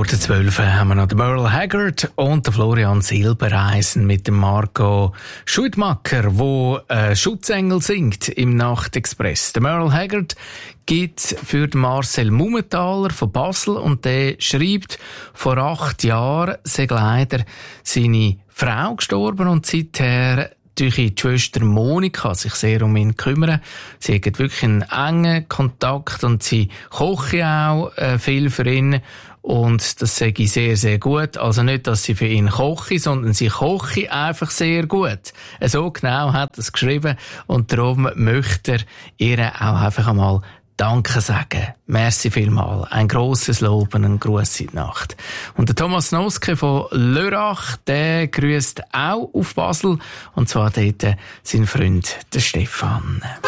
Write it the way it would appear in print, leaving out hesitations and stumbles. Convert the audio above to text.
der 12 haben wir noch den Merle Haggard und den Florian Silbereisen mit dem Marco Schuitmacher, wo Schutzengel singt im Nachtexpress. Der Merle Haggard gibt für den Marcel Mumenthaler von Basel und der schreibt, vor 8 Jahren sei leider seine Frau gestorben und seither durch die Schwester Monika sich sehr um ihn kümmern. Sie hat wirklich einen engen Kontakt und sie koche auch viel für ihn. Und das sage ich sehr, sehr gut. Also nicht, dass sie für ihn koche, sondern sie koche einfach sehr gut. So genau hat er es geschrieben. Und darum möchte er ihr auch einfach einmal Danke sagen. Merci vielmal. Ein grosses Lob und ein Gruß in die Nacht. Und der Thomas Noske von Lörrach, der grüßt auch auf Basel. Und zwar dort sein Freund, der Stefan.